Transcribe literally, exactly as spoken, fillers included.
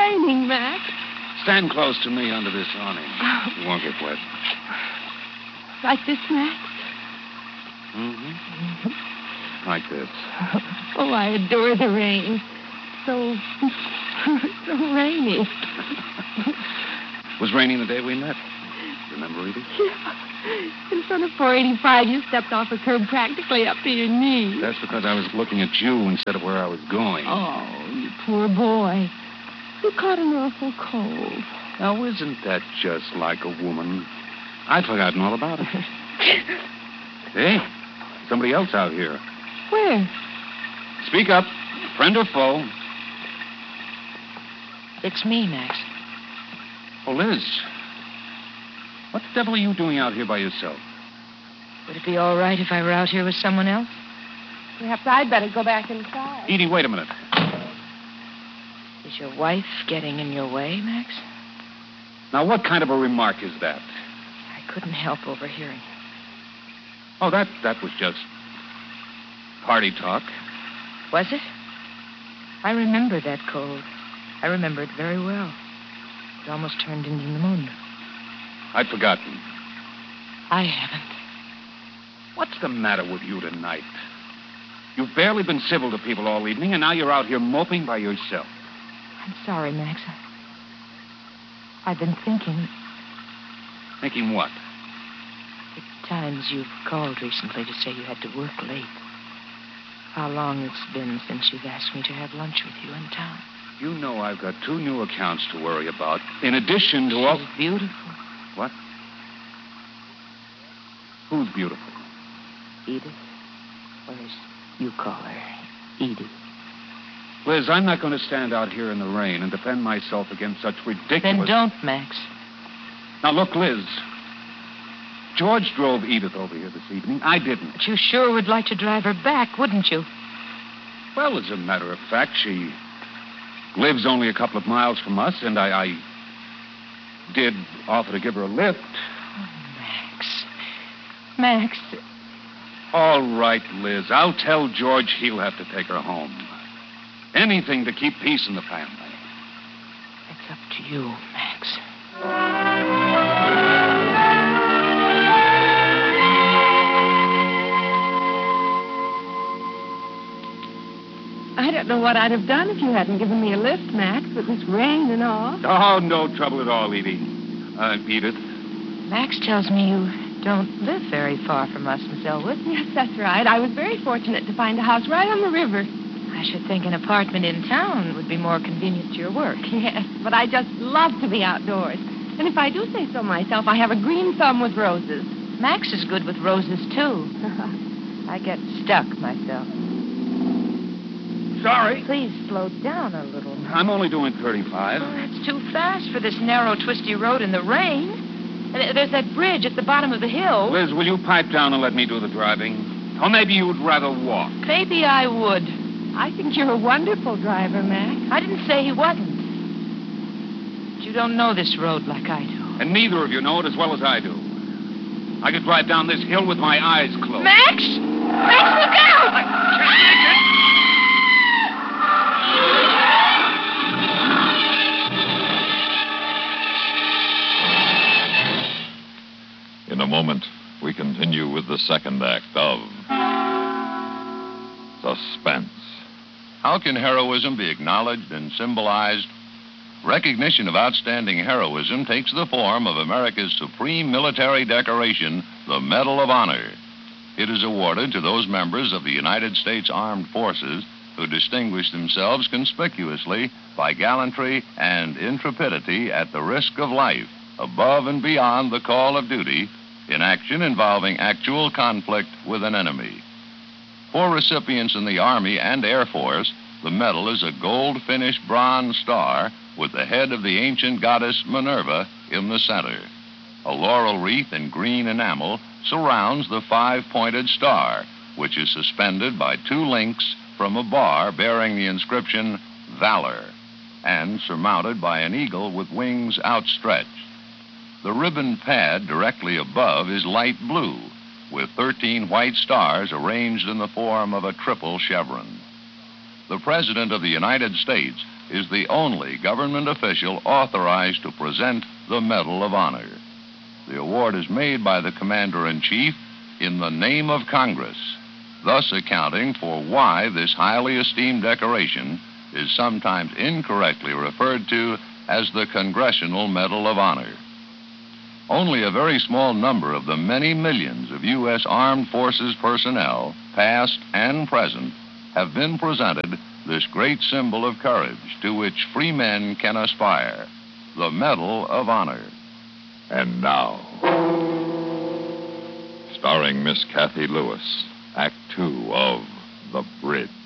raining, Max. Stand close to me under this awning. You won't get wet. Like this, Max? Mm-hmm. Like this. Oh, I adore the rain. So, so rainy. It was raining the day we met. Remember, Edie? Yeah. In front of four eighty-five, you stepped off a curb practically up to your knees. That's because I was looking at you instead of where I was going. Oh, you poor boy. You caught an awful cold. Now, isn't that just like a woman? I'd forgotten all about it. Hey, somebody else out here. Where? Speak up. Friend or foe? It's me, Max. Oh, Liz. What the devil are you doing out here by yourself? Would it be all right if I were out here with someone else? Perhaps I'd better go back inside. Edie, wait a minute. Is your wife getting in your way, Max? Now, what kind of a remark is that? I couldn't help overhearing. Oh, that, that was just party talk. Was it? I remember that cold. I remember it very well. It almost turned into pneumonia. I'd forgotten. I haven't. What's the matter with you tonight? You've barely been civil to people all evening, and now you're out here moping by yourself. I'm sorry, Max. I... I've been thinking. Thinking what? The times you've called recently to say you had to work late. How long it's been since you've asked me to have lunch with you in town. You know I've got two new accounts to worry about, in addition to all... She's beautiful. What? Who's beautiful? Edith. Or as you call her, Edie. Liz, I'm not going to stand out here in the rain and defend myself against such ridiculous... Then don't, Max. Now, look, Liz. George drove Edith over here this evening. I didn't. But you sure would like to drive her back, wouldn't you? Well, as a matter of fact, she lives only a couple of miles from us, and I, I did offer to give her a lift. Oh, Max. Max. All right, Liz. I'll tell George he'll have to take her home. Anything to keep peace in the family. It's up to you, Max. I don't know what I'd have done if you hadn't given me a lift, Max, with this rain and all. Oh, no trouble at all, Edie. Uh, Edith. Max tells me you don't live very far from us, Miss Elwood. Yes, that's right. I was very fortunate to find a house right on the river. I should think an apartment in town would be more convenient to your work. Yes, but I just love to be outdoors. And if I do say so myself, I have a green thumb with roses. Max is good with roses, too. I get stuck myself. Sorry. Please slow down a little. I'm only doing thirty-five. Oh, that's too fast for this narrow, twisty road in the rain. And there's that bridge at the bottom of the hill. Liz, will you pipe down and let me do the driving? Or maybe you'd rather walk. Maybe I would. I think you're a wonderful driver, Max. I didn't say he wasn't. But you don't know this road like I do. And neither of you know it as well as I do. I could drive down this hill with my eyes closed. Max! Max, look out! I... In a moment, we continue with the second act of Suspense. How can heroism be acknowledged and symbolized? Recognition of outstanding heroism takes the form of America's supreme military decoration, the Medal of Honor. It is awarded to those members of the United States Armed Forces who distinguish themselves conspicuously by gallantry and intrepidity at the risk of life, above and beyond the call of duty, in action involving actual conflict with an enemy. For recipients in the Army and Air Force, the medal is a gold-finished bronze star with the head of the ancient goddess Minerva in the center. A laurel wreath in green enamel surrounds the five-pointed star, which is suspended by two links from a bar bearing the inscription, Valor, and surmounted by an eagle with wings outstretched. The ribbon pad directly above is light blue, with thirteen white stars arranged in the form of a triple chevron. the President of the United States is the only government official authorized to present the Medal of Honor. The award is made by the Commander-in-Chief in the name of Congress, thus accounting for why this highly esteemed decoration is sometimes incorrectly referred to as the Congressional Medal of Honor. Only a very small number of the many millions of U S Armed Forces personnel, past and present, have been presented this great symbol of courage to which free men can aspire, the Medal of Honor. And now, starring Miss Kathy Lewis, Act Two of The Bridge.